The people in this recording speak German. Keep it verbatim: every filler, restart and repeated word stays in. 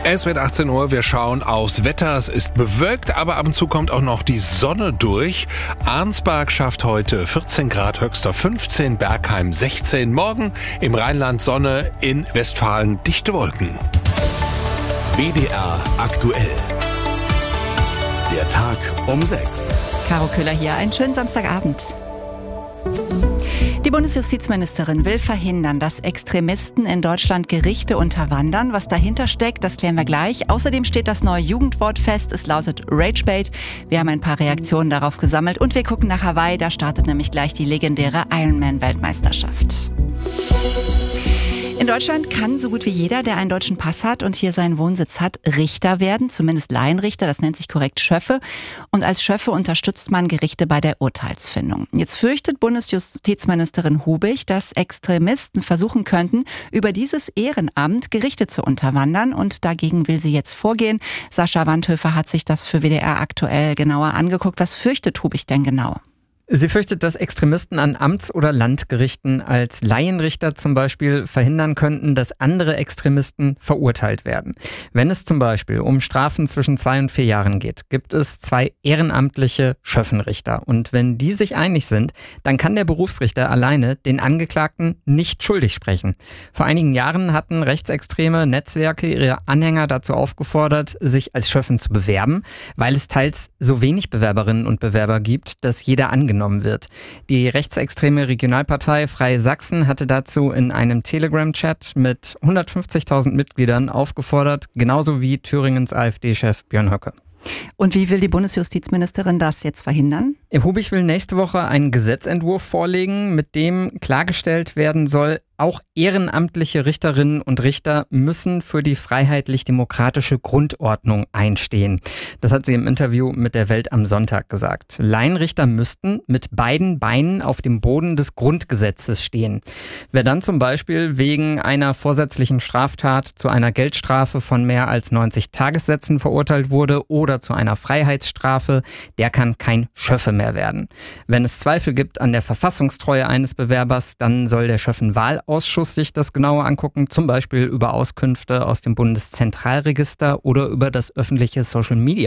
Es wird achtzehn Uhr, wir schauen aufs Wetter. Es ist bewölkt, aber ab und zu kommt auch noch die Sonne durch. Arnsberg schafft heute vierzehn Grad, Höchster fünfzehn, Bergheim sechzehn. Morgen im Rheinland Sonne, in Westfalen dichte Wolken. W D R aktuell. Der Tag um sechs. Caro Köhler hier, einen schönen Samstagabend. Die Bundesjustizministerin will verhindern, dass Extremisten in Deutschland Gerichte unterwandern. Was dahinter steckt, das klären wir gleich. Außerdem steht das neue Jugendwort fest. Es lautet Ragebait. Wir haben ein paar Reaktionen darauf gesammelt und wir gucken nach Hawaii. Da startet nämlich gleich die legendäre Ironman-Weltmeisterschaft. In Deutschland kann so gut wie jeder, der einen deutschen Pass hat und hier seinen Wohnsitz hat, Richter werden, zumindest Laienrichter, das nennt sich korrekt Schöffe. Und als Schöffe unterstützt man Gerichte bei der Urteilsfindung. Jetzt fürchtet Bundesjustizministerin Hubig, dass Extremisten versuchen könnten, über dieses Ehrenamt Gerichte zu unterwandern. Und dagegen will sie jetzt vorgehen. Sascha Wandhöfer hat sich das für W D R aktuell genauer angeguckt. Was fürchtet Hubig denn genau? Sie fürchtet, dass Extremisten an Amts- oder Landgerichten als Laienrichter zum Beispiel verhindern könnten, dass andere Extremisten verurteilt werden. Wenn es zum Beispiel um Strafen zwischen zwei und vier Jahren geht, gibt es zwei ehrenamtliche Schöffenrichter. Und wenn die sich einig sind, dann kann der Berufsrichter alleine den Angeklagten nicht schuldig sprechen. Vor einigen Jahren hatten rechtsextreme Netzwerke ihre Anhänger dazu aufgefordert, sich als Schöffen zu bewerben, weil es teils so wenig Bewerberinnen und Bewerber gibt, dass jeder angenommen wird. Die rechtsextreme Regionalpartei Freie Sachsen hatte dazu in einem Telegram-Chat mit hundertfünfzigtausend Mitgliedern aufgefordert, genauso wie Thüringens AfD-Chef Björn Höcke. Und wie will die Bundesjustizministerin das jetzt verhindern? Hubig will nächste Woche einen Gesetzentwurf vorlegen, mit dem klargestellt werden soll, auch ehrenamtliche Richterinnen und Richter müssen für die freiheitlich-demokratische Grundordnung einstehen. Das hat sie im Interview mit der Welt am Sonntag gesagt. Laienrichter müssten mit beiden Beinen auf dem Boden des Grundgesetzes stehen. Wer dann zum Beispiel wegen einer vorsätzlichen Straftat zu einer Geldstrafe von mehr als neunzig Tagessätzen verurteilt wurde oder zu einer Freiheitsstrafe, der kann kein Schöffe mehr werden. Wenn es Zweifel gibt an der Verfassungstreue eines Bewerbers, dann soll der Schöffenwahlausschuss sich das genauer angucken, zum Beispiel über Auskünfte aus dem Bundeszentralregister oder über das öffentliche Social Media